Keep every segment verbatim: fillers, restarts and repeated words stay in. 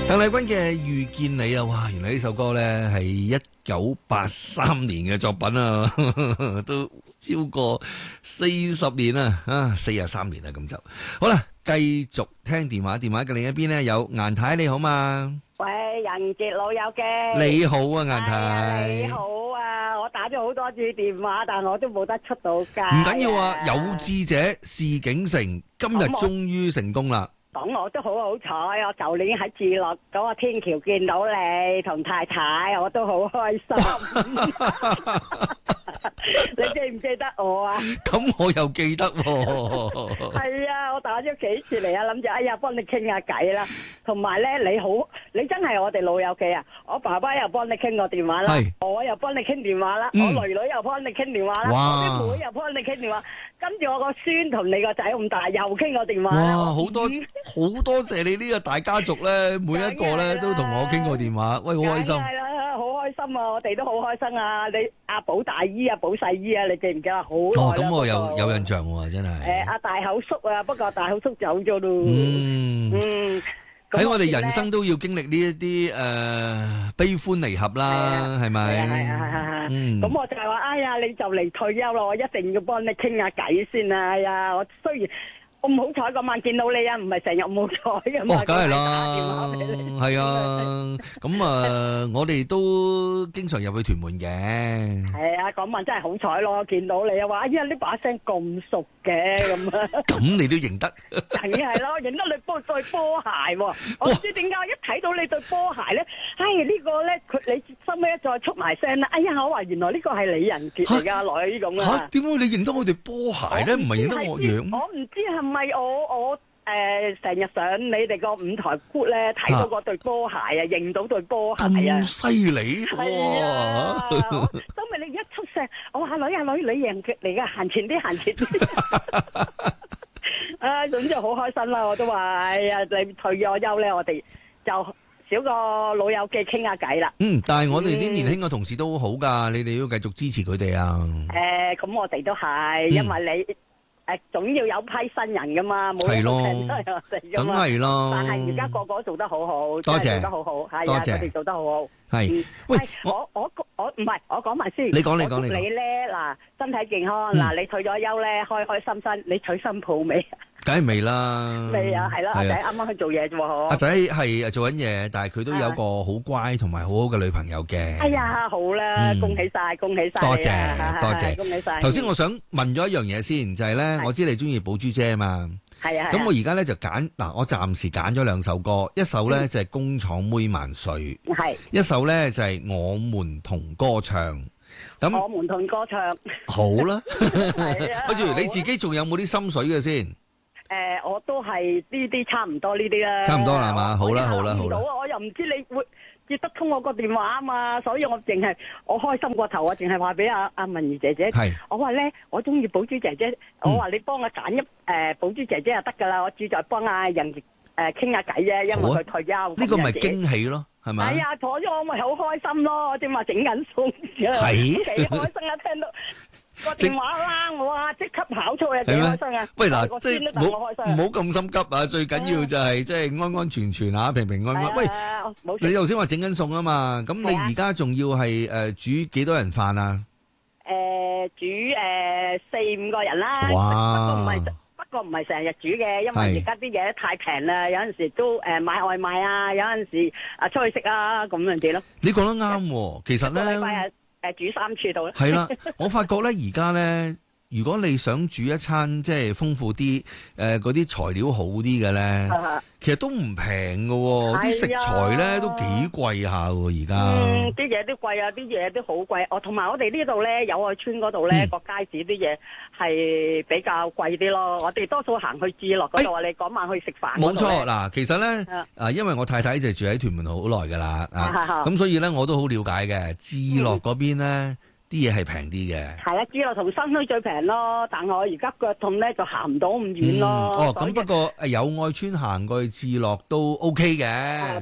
鄧麗君嘅遇見你啊，哇！原來呢首歌咧係一九八三年嘅作品啊，都超過四十年啦，啊，四十三年啦，咁就好啦。繼續聽電話，電話嘅另一邊咧有顏太，你好嘛？ 喂，人傑老友記， 你好啊，顏太。 你好啊，我打咗好多次電話，但我都冇得出到街。 唔緊要啊，有志者事竟成，今日終於成功啦。 咁我都好好彩，我舊年喺智樂嗰個天橋見到你同太太，我都好開心。你記唔記得我啊？ 咁我又記得喎。 係啊，我打咗幾次嚟啊，諗住哎呀幫你傾下偈啦。同埋咧，你好，你真係我哋老友記啊！我爸爸又幫你傾過電話啦，我又幫你傾電話啦，我囡囡又幫你傾電話啦，我啲妹又幫你傾電話，跟住我個孫同你個仔咁大又傾過電話。 哇！好多好多謝你呢個大家族咧，每一個咧都同我傾過電話，喂，好開心。 係啦，好開心啊！我哋都好開心啊！你阿寶大姨啊，寶細姨啊，你記唔記得？好耐啦。 哦，咁我有有印象喎，真係。 誒，阿大口叔啊，不過大口叔走咗咯。 嗯嗯。 喺我哋人生都要經歷呢一啲誒悲歡離合啦，係咪？ 係啊係啊係啊！ 嗯。 咁我就係話，哎呀，你就嚟退休咯，我一定要幫你傾下偈先啊！哎呀，我雖然我唔好彩嗰晚見到你啊，唔係成日唔好彩㗎嘛。 哦，梗係啦，係啊，咁啊，我哋都經常入去屯門嘅。 係啊，嗰晚真係好彩咯，見到你啊，話哎呀呢把聲咁熟嘅咁啊。 咁你都認得？ 梗係咯，認得你波對波鞋喎。我唔知點解一睇到你對波鞋咧，哎呢個咧佢你收尾一再出埋聲啦。哎呀，我話原來呢個係李仁傑嚟㗎女咁啊。 嚇？點解你認得我哋波鞋咧？唔係認得我樣？ 我唔知係咪我我誒成日上你哋個舞台 group 咧睇到嗰對波鞋啊，認到對波鞋啊。 咁犀利喎！ 係啊，收尾你一出聲，我話女啊女，你認傑嚟㗎，行前啲行前啲。啊，總之好開心啦！我都話，哎呀，你退咗休咧，我哋就少個老友記傾下偈啦。 嗯，但係我哋啲年輕嘅同事都好噶，你哋要繼續支持佢哋啊。 誒，咁我哋都係，因為你誒總要有批新人噶嘛，冇人都聽得我哋噶嘛。 梗係咯。 但係而家個個做得好好， 多謝， 做得好好，係啊，佢哋做得好好。 係，喂， 我我我唔係，我講埋先。 你講你講你講。 你咧嗱，身體健康嗱，你退咗休咧，開開心心，你娶新抱未？ 梗係未啦， 未啊，係啦，阿仔啱啱去做嘢啫喎， 阿仔係做緊嘢，但係佢都有個好乖同埋好好嘅女朋友嘅。 哎呀，好啦，恭喜晒，恭喜晒， 多謝多謝， 恭喜晒。 頭先我想問咗一樣嘢先，就係咧，我知你中意寶珠姐啊嘛， 係啊， 咁我而家咧就揀嗱，我暫時揀咗兩首歌，一首咧就係工廠妹萬歲，係，一首咧就係我們同歌唱。咁我們同歌唱， 好啦，不如你自己仲有冇啲心水嘅先？ 誒，我都係呢啲差唔多呢啲啦， 差唔多啦嘛，好啦好啦好啦， 我又唔知你會接得通我個電話啊嘛，所以我淨係我開心過頭，我淨係話俾阿阿文儀姐姐，我話咧我中意寶珠姐姐，我話你幫我揀一誒寶珠姐姐就得噶啦，我志在幫阿人誒傾下偈啫，因為佢退休， 呢個咪驚喜咯，係咪？ 係啊，坐咗我咪好開心咯，我正話整緊餸，幾開心啊！聽到個電話啦，我啊即刻跑出去，幾開心啊！ 喂嗱，即係唔好唔好咁心急啊！最緊要就係即係安安全全啊，平平安安。喂，你頭先話整緊餸啊嘛，咁你而家仲要係誒煮幾多人飯啊？ 誒，煮誒四五個人啦。 哇！ 不過唔係，不過唔係成日煮嘅，因為而家啲嘢太平啦，有陣時都誒買外賣啊，有陣時啊出去食啊咁樣啲咯。 你講得啱喎，其實咧。 誒，煮三次到啦。 係啦，我發覺咧，而家咧，如果你想煮一餐即係豐富啲，誒嗰啲材料好啲嘅咧，其實都唔平㗎，啲食材咧都幾貴下喎，而家。 嗯，啲嘢都貴啊，啲嘢都好貴。哦，同埋我哋呢度咧，友愛村嗰度咧，個街市啲嘢係比較貴啲咯。我哋多數行去置樂嗰度，你嗰晚去食飯。 冇錯，嗱，其實咧，啊，因為我太太就住喺屯門好耐噶啦，啊，咁所以咧我都好了解嘅，置樂嗰邊咧。啲嘢係平啲嘅， 係啊，置樂同新墟最平咯，但係我而家腳痛咧就行唔到咁遠咯。 哦，咁不過誒友愛村行過去置樂都 OK 嘅， 都 OK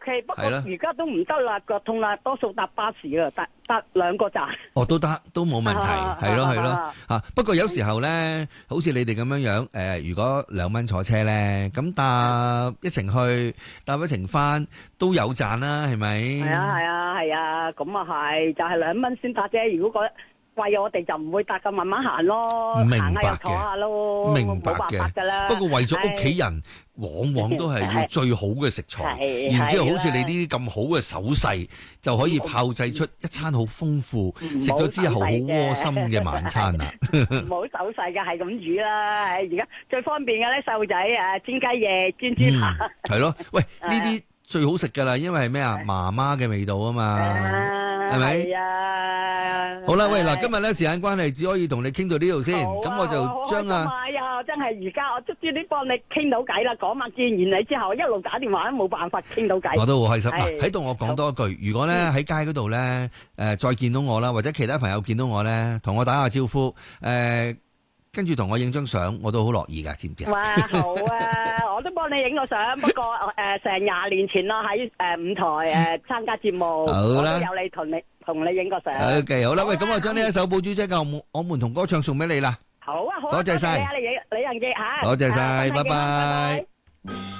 K， 不過係啦而家都唔得啦，腳痛啦，多數搭巴士啊，搭搭兩個站。 哦，都得，都冇問題，係咯係咯啊嚇。不過有時候咧，好似你哋咁樣樣，誒，如果兩蚊坐車咧，咁搭一程去，搭一程翻都有賺啦，係咪？ 係啊係啊係啊，咁啊係，就係兩蚊先搭啫。如果覺得貴，我哋就唔會搭㗎，慢慢行咯， 明行下白又坐下咯， 嘅，明白冇辦法嘅㗎啦。 不過為咗屋企人，往往都係要最好嘅食材， 係然之後係好似你啦呢啲咁好嘅手勢，就可以炮製出一餐好豐富，食咗之後好窩心嘅晚餐啦。 唔好手勢嘅，係咁煮啦。唉而家最方便嘅咧，細路仔誒煎雞翼、煎豬扒。 嗯，係咯，喂，呢啲最好食噶啦，因為係咩啊？媽媽嘅味道啊嘛，係咪？ 係啊。 好啦，喂，嗱，今日咧時間關係，只可以同你傾到呢度先，咁我就將啊。 哎呀，真係而家我終於啲幫你傾到偈啦！嗰晚見完你之後，一路打電話都冇辦法傾到偈。 我都好開心。嗱， 係喺度我講多一句，如果咧喺街嗰度咧，誒再見到我啦，或者其他朋友見到我咧，同我打下招呼，誒跟住同我影張相，我都好樂意噶，知唔知啊？ 哇，好啊！我都幫你影個相，不過誒成廿年前啦，喺誒舞台誒參加節目， 好啦我都有你同你同你影個相。 OK，好啦，喂，咁我將呢一首《寶珠姐嘅我們我們同歌唱》送俾你啦。 好啊，好啊， 多謝晒你啊，李李仁傑嚇， 多謝晒啊拜拜。 拜拜。